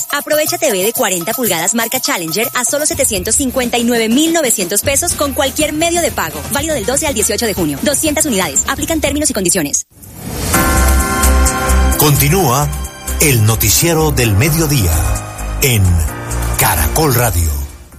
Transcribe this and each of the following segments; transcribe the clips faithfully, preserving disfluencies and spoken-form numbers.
Aprovecha T V de cuarenta pulgadas marca Challenger a solo setecientos cincuenta y nueve mil novecientos pesos con cualquier medio de pago. Válido del doce al dieciocho de junio. doscientas unidades. Aplican términos y condiciones. Continúa el noticiero del mediodía en Caracol Radio.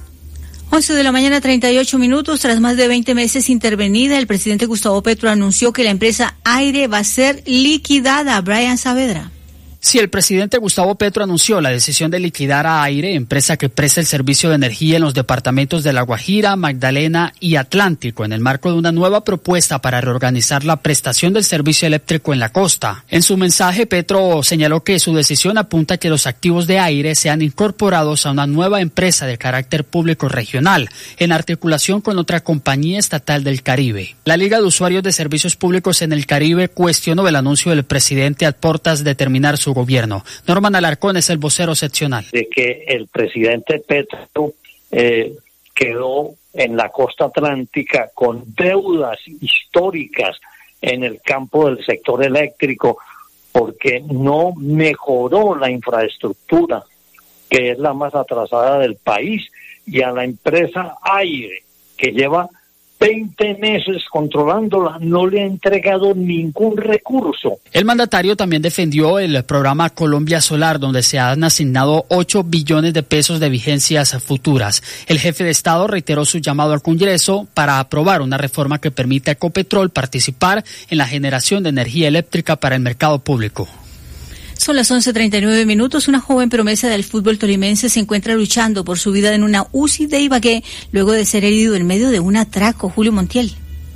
once de la mañana, treinta y ocho minutos. Tras más de veinte meses intervenida, el presidente Gustavo Petro anunció que la empresa Aire va a ser liquidada. Brian Saavedra. Sí, el presidente Gustavo Petro anunció la decisión de liquidar a Aire, empresa que presta el servicio de energía en los departamentos de La Guajira, Magdalena y Atlántico, en el marco de una nueva propuesta para reorganizar la prestación del servicio eléctrico en la costa. En su mensaje, Petro señaló que su decisión apunta a que los activos de Aire sean incorporados a una nueva empresa de carácter público regional, en articulación con otra compañía estatal del Caribe. La Liga de Usuarios de Servicios Públicos en el Caribe cuestionó el anuncio del presidente a portas de terminar su gobierno. Norman Alarcón es el vocero seccional. De que el presidente Petro eh, quedó en la costa atlántica con deudas históricas en el campo del sector eléctrico porque no mejoró la infraestructura, que es la más atrasada del país, y a la empresa Aire, que lleva veinte meses controlándola, no le ha entregado ningún recurso. El mandatario también defendió el programa Colombia Solar, donde se han asignado ocho billones de pesos de vigencias futuras. El jefe de Estado reiteró su llamado al Congreso para aprobar una reforma que permita a Ecopetrol participar en la generación de energía eléctrica para el mercado público. Son las once treinta y nueve minutos. Una joven promesa del fútbol tolimense se encuentra luchando por su vida en una U C I de Ibagué luego de ser herido en medio de un atraco. Julio Montiel.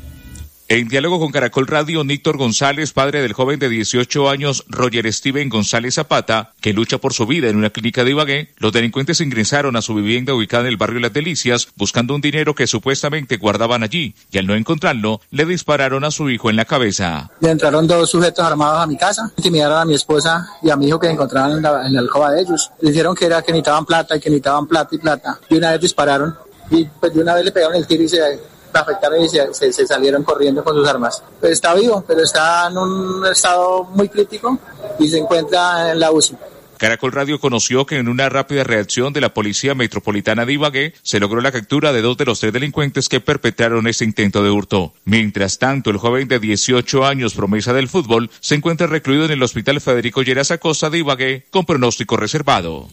En diálogo con Caracol Radio, Níctor González, padre del joven de dieciocho años, Roger Steven González Zapata, que lucha por su vida en una clínica de Ibagué, los delincuentes ingresaron a su vivienda ubicada en el barrio Las Delicias buscando un dinero que supuestamente guardaban allí, y al no encontrarlo, le dispararon a su hijo en la cabeza. Le entraron dos sujetos armados a mi casa, intimidaron a mi esposa y a mi hijo que encontraban en la, en la alcoba de ellos. Dijeron que era que necesitaban plata y que necesitaban plata y plata. Y una vez dispararon y pues de una vez le pegaron el tiro y se afectaron y se, se, se salieron corriendo con sus armas. Pues está vivo, pero está en un estado muy crítico y se encuentra en la U C I. Caracol Radio conoció que en una rápida reacción de la Policía Metropolitana de Ibagué se logró la captura de dos de los tres delincuentes que perpetraron este intento de hurto. Mientras tanto, el joven de dieciocho años, promesa del fútbol, se encuentra recluido en el Hospital Federico Lleras Acosta de Ibagué con pronóstico reservado.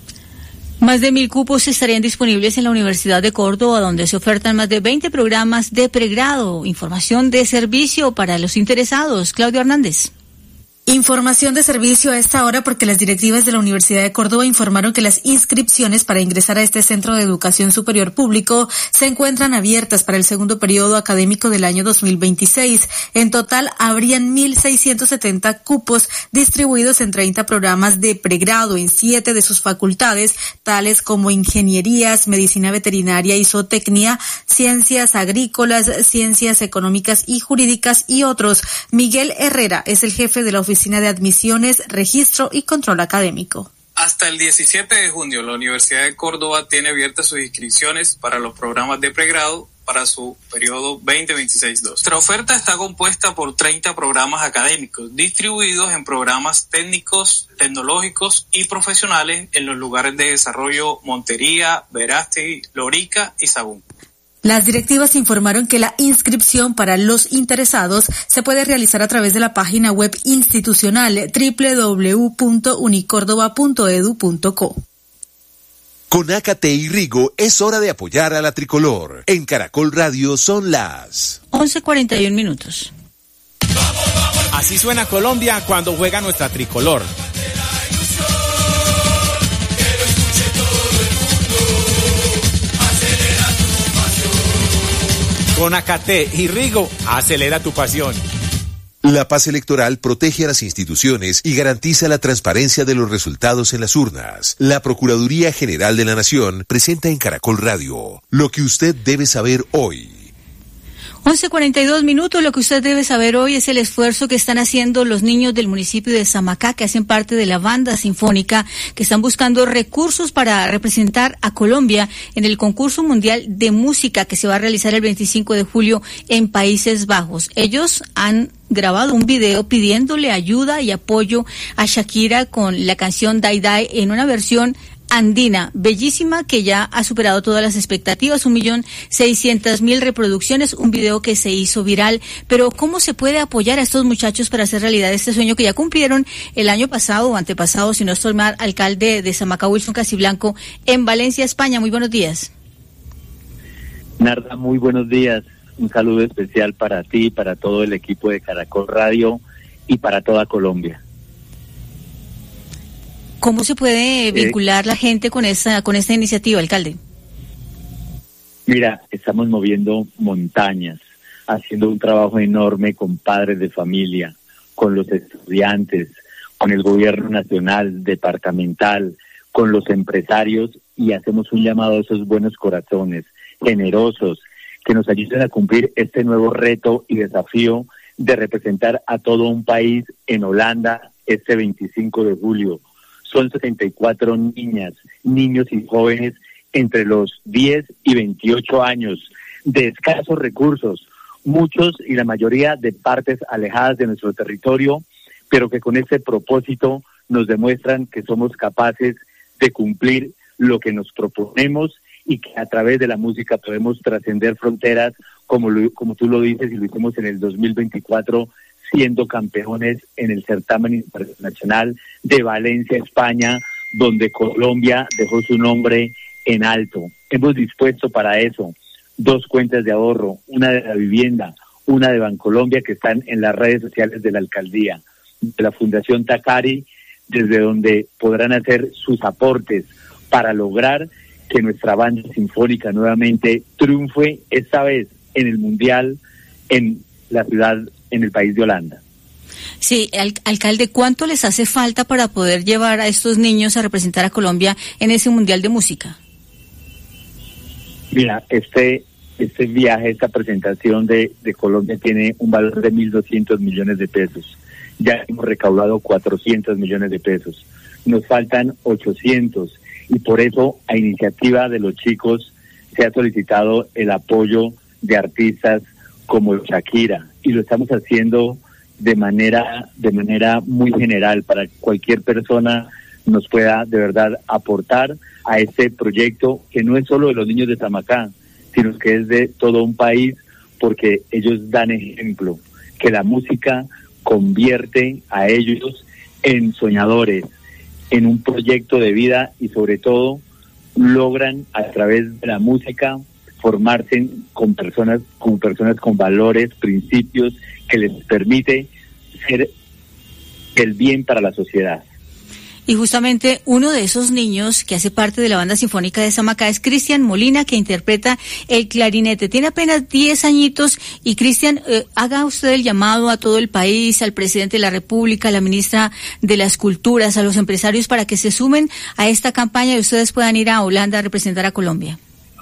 Más de mil cupos estarían disponibles en la Universidad de Córdoba, donde se ofertan más de veinte programas de pregrado. Información de servicio para los interesados. Claudio Hernández. Información de servicio a esta hora porque las directivas de la Universidad de Córdoba informaron que las inscripciones para ingresar a este centro de educación superior público se encuentran abiertas para el segundo periodo académico del año dos mil veintiséis. En total habrían mil seiscientos setenta cupos distribuidos en treinta programas de pregrado en siete de sus facultades, tales como ingenierías, medicina veterinaria y zootecnia, ciencias agrícolas, ciencias económicas y jurídicas y otros. Miguel Herrera es el jefe de la oficina Oficina de Admisiones, Registro y Control Académico. Hasta el diecisiete de junio, la Universidad de Córdoba tiene abiertas sus inscripciones para los programas de pregrado para su periodo veinte veintiséis dos. Nuestra oferta está compuesta por treinta programas académicos distribuidos en programas técnicos, tecnológicos y profesionales en los lugares de desarrollo Montería, Verástegui, Lorica y Sagún. Las directivas informaron que la inscripción para los interesados se puede realizar a través de la página web institucional doble u doble u doble u punto unicordoba punto e d u punto co. Con Ácate y Rigo es hora de apoyar a la tricolor. En Caracol Radio son las once cuarenta y uno minutos. Así suena Colombia cuando juega nuestra tricolor. Con Ácate y Rigo, acelera tu pasión. La paz electoral protege a las instituciones y garantiza la transparencia de los resultados en las urnas. La Procuraduría General de la Nación presenta en Caracol Radio lo que usted debe saber hoy. once cuarenta y dos minutos. Lo que usted debe saber hoy es el esfuerzo que están haciendo los niños del municipio de Samacá, que hacen parte de la banda sinfónica, que están buscando recursos para representar a Colombia en el concurso mundial de música que se va a realizar el veinticinco de julio en Países Bajos. Ellos han grabado un video pidiéndole ayuda y apoyo a Shakira con la canción Die Die en una versión andina, bellísima, que ya ha superado todas las expectativas, un millón seiscientas mil reproducciones, un video que se hizo viral. Pero ¿cómo se puede apoyar a estos muchachos para hacer realidad este sueño que ya cumplieron el año pasado o antepasado, si no estoy mal, alcalde de Samacá, Wilson Casiblanco, en Valencia, España? Muy buenos días. Narda, muy buenos días. Un saludo especial para ti, para todo el equipo de Caracol Radio y para toda Colombia. ¿Cómo se puede vincular eh, la gente con esa con esta iniciativa, alcalde? Mira, estamos moviendo montañas, haciendo un trabajo enorme con padres de familia, con los estudiantes, con el gobierno nacional, departamental, con los empresarios, y hacemos un llamado a esos buenos corazones, generosos, que nos ayuden a cumplir este nuevo reto y desafío de representar a todo un país en Holanda este veinticinco de julio. Son setenta y cuatro niñas, niños y jóvenes entre los diez y veintiocho años, de escasos recursos, muchos y la mayoría de partes alejadas de nuestro territorio, pero que con ese propósito nos demuestran que somos capaces de cumplir lo que nos proponemos y que a través de la música podemos trascender fronteras, como, lo, como tú lo dices, y lo hicimos en el dos mil veinticuatro, siendo campeones en el certamen internacional de Valencia, España, donde Colombia dejó su nombre en alto. Hemos dispuesto para eso dos cuentas de ahorro, una de la vivienda, una de Bancolombia, que están en las redes sociales de la alcaldía, de la Fundación Tacari, desde donde podrán hacer sus aportes para lograr que nuestra banda sinfónica nuevamente triunfe, esta vez en el Mundial, en la ciudad, en el país de Holanda. Sí, al, alcalde, ¿cuánto les hace falta para poder llevar a estos niños a representar a Colombia en ese Mundial de Música? Mira, este este viaje, esta presentación de, de Colombia tiene un valor de mil doscientos millones de pesos. Ya hemos recaudado cuatrocientos millones de pesos. Nos faltan ochocientos, y por eso, a iniciativa de los chicos, se ha solicitado el apoyo de artistas como Shakira, y lo estamos haciendo de manera de manera muy general, para que cualquier persona nos pueda de verdad aportar a este proyecto, que no es solo de los niños de Samacá, sino que es de todo un país, porque ellos dan ejemplo, que la música convierte a ellos en soñadores, en un proyecto de vida, y sobre todo logran a través de la música formarse con personas, con personas con valores, principios, que les permite ser el bien para la sociedad. Y justamente uno de esos niños que hace parte de la banda sinfónica de Samacá es Cristian Molina, que interpreta el clarinete. Tiene apenas diez añitos, y Cristian, eh, haga usted el llamado a todo el país, al presidente de la República, a la ministra de las Culturas, a los empresarios, para que se sumen a esta campaña y ustedes puedan ir a Holanda a representar a Colombia.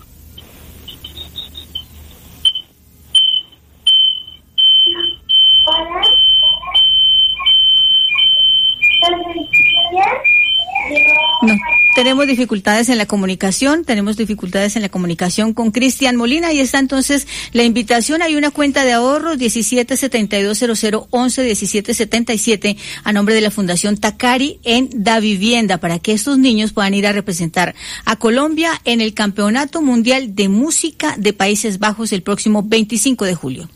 No, tenemos dificultades en la comunicación, tenemos dificultades en la comunicación con Cristian Molina, y está entonces la invitación. Hay una cuenta de ahorro diecisiete setenta y dos cero cero once diecisiete setenta y siete a nombre de la Fundación Tacari en Da Vivienda, para que estos niños puedan ir a representar a Colombia en el Campeonato Mundial de Música de Países Bajos el próximo veinticinco de julio.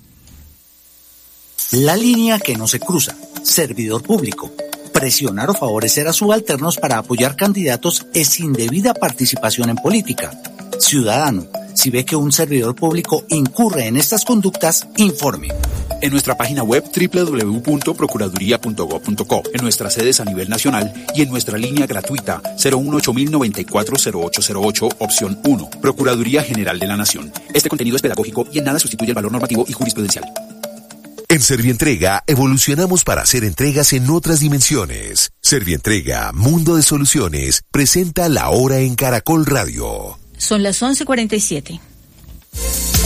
La línea que no se cruza. Servidor público. Presionar o favorecer a subalternos para apoyar candidatos es indebida participación en política. Ciudadano, si ve que un servidor público incurre en estas conductas, informe. En nuestra página web doble u doble u doble u punto procuraduría punto gob punto co, en nuestras sedes a nivel nacional y en nuestra línea gratuita cero uno ocho mil noventa y cuatro cero ocho cero ocho, opción uno. Procuraduría General de la Nación. Este contenido es pedagógico y en nada sustituye el valor normativo y jurisprudencial. En Servientrega evolucionamos para hacer entregas en otras dimensiones. Servientrega, Mundo de Soluciones, presenta La Hora en Caracol Radio. Son las once cuarenta y siete.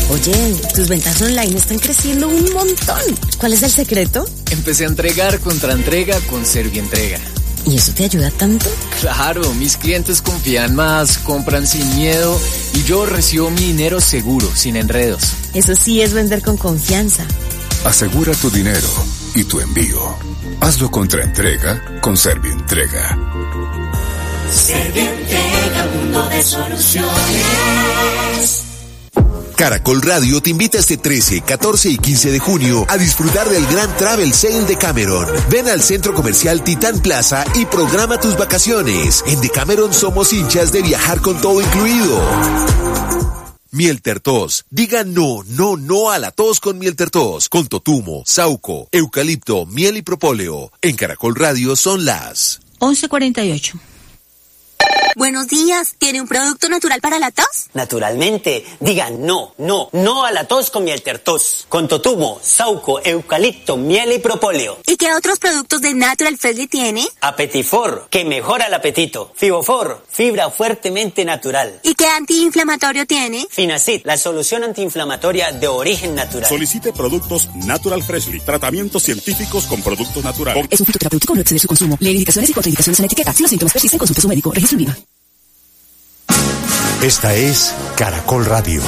Oye, tus ventas online están creciendo un montón. ¿Cuál es el secreto? Empecé a entregar contra entrega con Servientrega. ¿Y eso te ayuda tanto? Claro, mis clientes confían más, compran sin miedo y yo recibo mi dinero seguro, sin enredos. Eso sí es vender con confianza. Asegura tu dinero y tu envío. Hazlo contra entrega con Servientrega. Servientrega, mundo de soluciones. Caracol Radio te invita este trece, catorce y quince de junio a disfrutar del gran Travel Sale de Cameron. Ven al Centro Comercial Titán Plaza y programa tus vacaciones. En Decameron somos hinchas de viajar con todo incluido. Miel Tertos. Diga no, no, no a la tos con Miel Tertos. Con totumo, sauco, eucalipto, miel y propóleo. En Caracol Radio son las once cuarenta y ocho. Buenos días, ¿tiene un producto natural para la tos? Naturalmente, digan no, no, no a la tos con Miel Tertos. Con totumo, sauco, eucalipto, miel y propóleo. ¿Y qué otros productos de Natural Freshly tiene? Apetifor, que mejora el apetito. Fibofor, fibra fuertemente natural. ¿Y qué antiinflamatorio tiene? Finacid, la solución antiinflamatoria de origen natural. Solicite productos Natural Freshly, tratamientos científicos con productos naturales. Es un fitoterapéutico, no excede su consumo. Lee indicaciones y contraindicaciones en la etiqueta. Si los síntomas persisten, consulte a su médico. Registro en viva. Esta es Caracol Radio.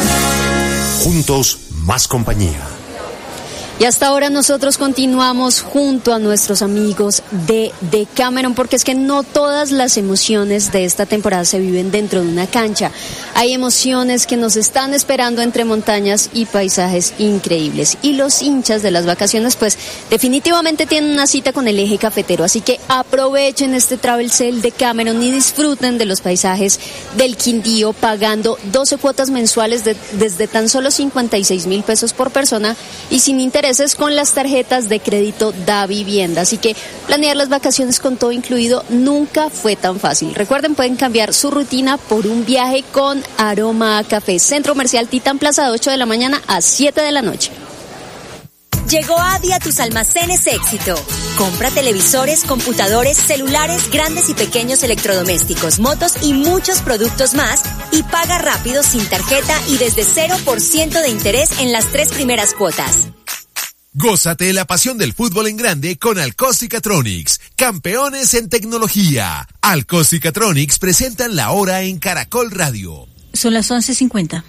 Juntos, más compañía. Y hasta ahora nosotros continuamos junto a nuestros amigos de Decameron, porque es que no todas las emociones de esta temporada se viven dentro de una cancha. Hay emociones que nos están esperando entre montañas y paisajes increíbles. Y los hinchas de las vacaciones, pues definitivamente tienen una cita con el eje cafetero. Así que aprovechen este Travel Sale de Decameron y disfruten de los paisajes del Quindío, pagando doce cuotas mensuales de, desde tan solo cincuenta y seis mil pesos por persona y sin interés con las tarjetas de crédito Da Vivienda. Así que planear las vacaciones con todo incluido nunca fue tan fácil. Recuerden, pueden cambiar su rutina por un viaje con aroma a café. Centro Comercial Titán Plaza, de ocho de la mañana a siete de la noche. Llegó Adi a tus almacenes Éxito. Compra televisores, computadores, celulares, grandes y pequeños electrodomésticos, motos y muchos productos más y paga rápido sin tarjeta y desde cero por ciento de interés en las tres primeras cuotas. Gózate la pasión del fútbol en grande con Alcos-Cicatronics, campeones en tecnología. Alcos-Cicatronics presentan la hora en Caracol Radio. Son las once cincuenta.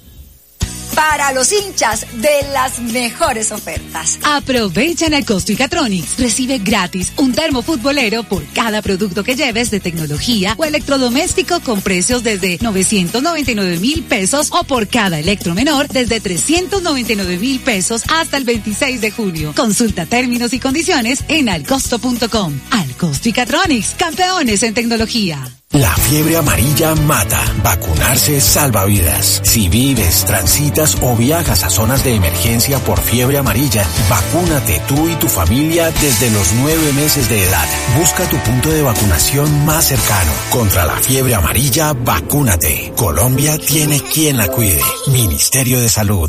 Para los hinchas de las mejores ofertas. Aprovecha en Alcos-Cicatronics. Recibe gratis un termo futbolero por cada producto que lleves de tecnología o electrodoméstico con precios desde novecientos noventa y nueve mil pesos o por cada electromenor desde trescientos noventa y nueve mil pesos hasta el veintiséis de junio. Consulta términos y condiciones en alcosto punto com. Alcos-Cicatronics, campeones en tecnología. La fiebre amarilla mata. Vacunarse salva vidas. Si vives, transitas o viajas a zonas de emergencia por fiebre amarilla, vacúnate tú y tu familia desde los nueve meses de edad. Busca tu punto de vacunación más cercano. Contra la fiebre amarilla, vacúnate. Colombia tiene quien la cuide. Ministerio de Salud.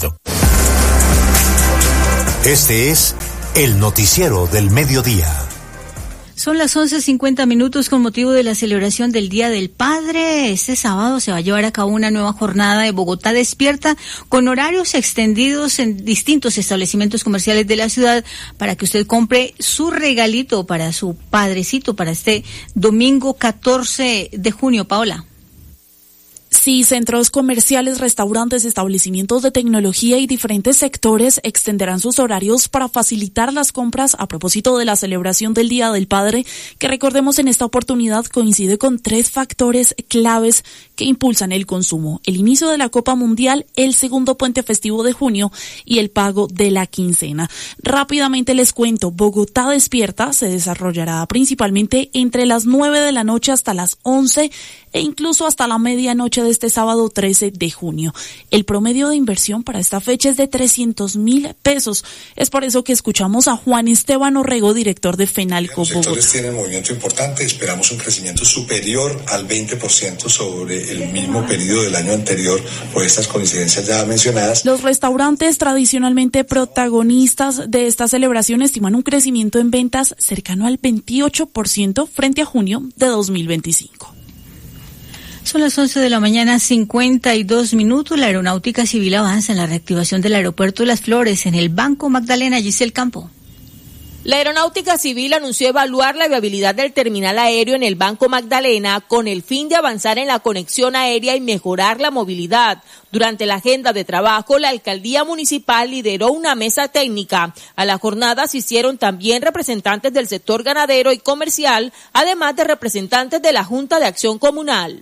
Este es el noticiero del mediodía. Son las once cincuenta minutos con motivo de la celebración del Día del Padre. Este sábado se va a llevar a cabo una nueva jornada de Bogotá Despierta con horarios extendidos en distintos establecimientos comerciales de la ciudad para que usted compre su regalito para su padrecito para este domingo catorce de junio. Paola. Sí, centros comerciales, restaurantes, establecimientos de tecnología y diferentes sectores extenderán sus horarios para facilitar las compras a propósito de la celebración del Día del Padre, que recordemos en esta oportunidad coincide con tres factores claves que impulsan el consumo: el inicio de la Copa Mundial, el segundo puente festivo de junio y el pago de la quincena. Rápidamente les cuento, Bogotá Despierta se desarrollará principalmente entre las nueve de la noche hasta las once e incluso hasta la medianoche de este sábado trece de junio. El promedio de inversión para esta fecha es de trescientos mil pesos. Es por eso que escuchamos a Juan Esteban Orrego, director de FENALCO Bogotá. Los sectores tienen movimiento importante, esperamos un crecimiento superior al veinte por ciento sobre el mismo periodo del año anterior por estas coincidencias ya mencionadas. Los restaurantes tradicionalmente protagonistas de esta celebración estiman un crecimiento en ventas cercano al veintiocho por ciento frente a junio de dos mil veinticinco. Son las once de la mañana, cincuenta y dos minutos. La Aeronáutica Civil avanza en la reactivación del aeropuerto de Las Flores en el Banco Magdalena. Giselle Campo. La Aeronáutica Civil anunció evaluar la viabilidad del terminal aéreo en el Banco Magdalena con el fin de avanzar en la conexión aérea y mejorar la movilidad. Durante la agenda de trabajo, la alcaldía municipal lideró una mesa técnica. A la jornada asistieron también representantes del sector ganadero y comercial, además de representantes de la Junta de Acción Comunal.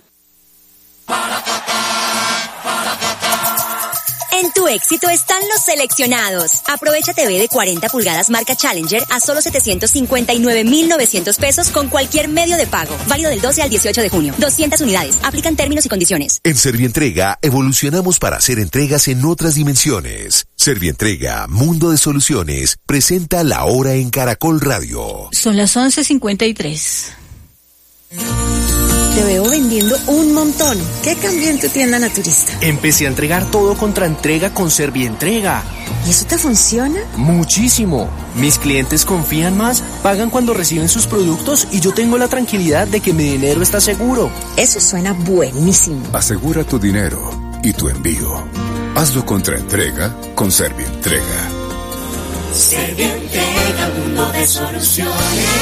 En tu éxito están los seleccionados. Aprovecha T V de cuarenta pulgadas marca Challenger a solo setecientos cincuenta y nueve mil novecientos pesos con cualquier medio de pago. Válido del doce al dieciocho de junio. doscientas unidades. Aplican términos y condiciones. En Servientrega evolucionamos para hacer entregas en otras dimensiones. Servientrega, Mundo de Soluciones, presenta La Hora en Caracol Radio. Son las once cincuenta y tres. Te veo vendiendo un montón. ¿Qué cambió en tu tienda naturista? Empecé a entregar todo contra entrega con Servientrega. ¿Y eso te funciona? Muchísimo. Mis clientes confían más, pagan cuando reciben sus productos y yo tengo la tranquilidad de que mi dinero está seguro. Eso suena buenísimo. Asegura tu dinero y tu envío. Hazlo contra entrega con Servientrega. Servientrega, mundo de soluciones.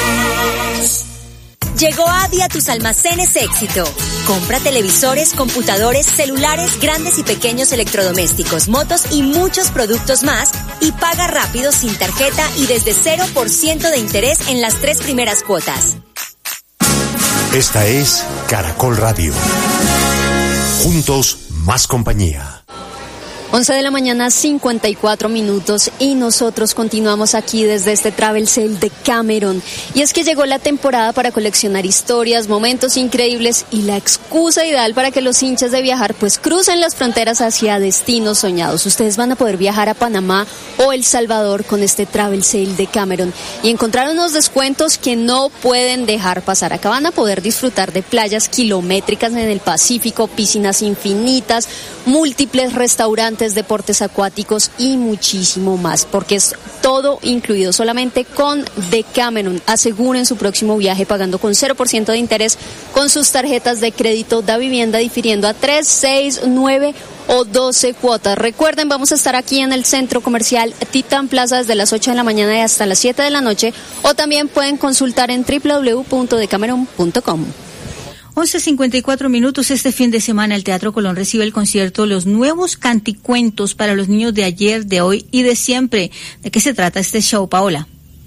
Llegó Adi a tus almacenes Éxito. Compra televisores, computadores, celulares, grandes y pequeños electrodomésticos, motos y muchos productos más y paga rápido sin tarjeta y desde cero por ciento de interés en las tres primeras cuotas. Esta es Caracol Radio. Juntos, más compañía. once de la mañana, cincuenta y cuatro minutos, y nosotros continuamos aquí desde este Travel Sale de Cameron. Y es que llegó la temporada para coleccionar historias, momentos increíbles y la excusa ideal para que los hinchas de viajar pues crucen las fronteras hacia destinos soñados. Ustedes van a poder viajar a Panamá o El Salvador con este Travel Sale de Cameron y encontrar unos descuentos que no pueden dejar pasar. Acá van a poder disfrutar de playas kilométricas en el Pacífico, piscinas infinitas, múltiples restaurantes, deportes acuáticos y muchísimo más, porque es todo incluido solamente con Decameron. Aseguren su próximo viaje pagando con cero por ciento de interés con sus tarjetas de crédito da vivienda, difiriendo a tres, seis, nueve o doce cuotas. Recuerden, vamos a estar aquí en el centro comercial Titán Plaza desde las ocho de la mañana y hasta las siete de la noche, o también pueden consultar en doble u doble u doble u punto decameron punto com. once cincuenta y cuatro minutos. Este fin de semana el Teatro Colón recibe el concierto Los Nuevos Canticuentos para los niños de ayer, de hoy y de siempre. ¿De qué se trata este show, Paola?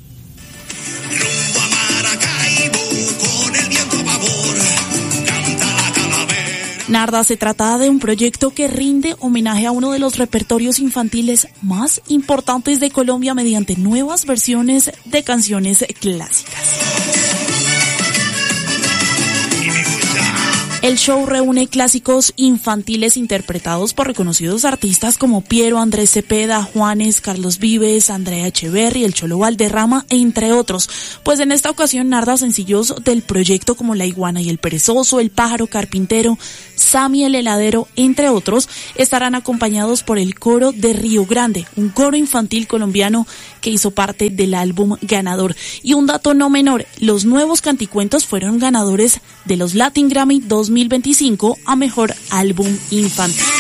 Narda, se trata de un proyecto que rinde homenaje a uno de los repertorios infantiles más importantes de Colombia mediante nuevas versiones de canciones clásicas. El show reúne clásicos infantiles interpretados por reconocidos artistas como Piero, Andrés Cepeda, Juanes, Carlos Vives, Andrea Echeverry, el Cholo Valderrama, entre otros. Pues en esta ocasión narra sencillos del proyecto como La Iguana y el Perezoso, El Pájaro Carpintero, Sammy el Heladero, entre otros, estarán acompañados por el coro de Río Grande, un coro infantil colombiano que hizo parte del álbum ganador. Y un dato no menor, los Nuevos Canticuentos fueron ganadores de los Latin Grammy dos mil veinticinco a Mejor Álbum Infantil.